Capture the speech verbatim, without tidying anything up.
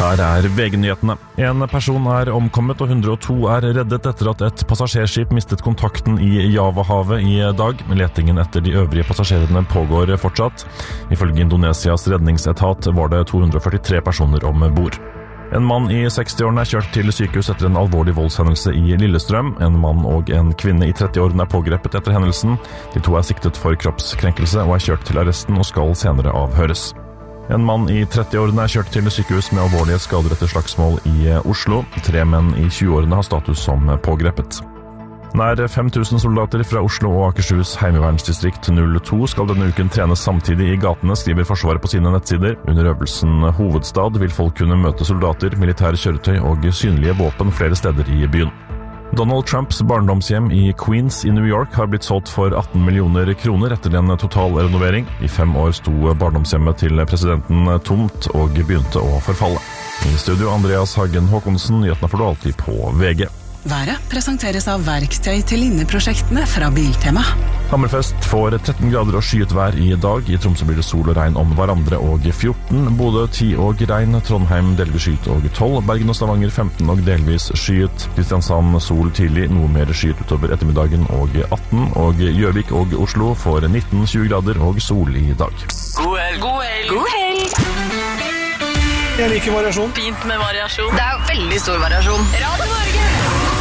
Her er V G-nyhetene. En person er omkommet og hundre og to er reddet etter at et passasjerskip mistet kontakten i Javahavet i dag. Letingen etter de øvrige passasjerene pågår fortsatt. Ifølge Indonesias redningsetat var det to hundre og førtitre personer om bord. En mann i sekstiårene er kjørt til sykehus etter en alvorlig voldshendelse i Lillestrøm. En mann og en kvinne i trettiårene er pågrepet etter hendelsen. De to er siktet for kroppskrenkelse og er kjørt til arresten og skal senere avhøres. En mann i trettiårene er kjørt til sykehus med alvorlige skader etter slagsmål i Oslo. Tre menn i tjueårene har status som pågrepet. Nær fem tusen soldater fra Oslo og Akershus heimevernsdistrikt null to skal denne uken trenes samtidig i gatene, skriver Forsvaret på sine nettsider. Under øvelsen Hovedstad vil folk kunne møte soldater, militære kjøretøy og synlige våpen flere steder i byen. Donald Trumps barndomshjem i Queens i New York har blitt solgt for atten millioner kroner etter en total renovering. I fem år sto barndomshjemmet til presidenten tomt og begynte å forfalle. I studio Andreas Hagen Håkonsen, nyhetene får du alltid på V G. Været presenteres av verktøy til linneprosjektene fra Biltema. Hammerfest får tretten grader og skyet vær i dag. I Tromsø blir det sol og regn om hverandre og fjorten. Bodø ti og regn. Trondheim delvis skyet og tolv. Bergen og Stavanger femten og delvis skyet. Kristiansand sol tidlig, noe mer skyet utover ettermiddagen og atten. Og Gjøvik og Oslo får nitten til tjue grader og sol i dag. God helg! God helg! God helg! Jeg liker variasjon. Fint med variasjon. Det er jo veldig stor variasjon. Radio Norge!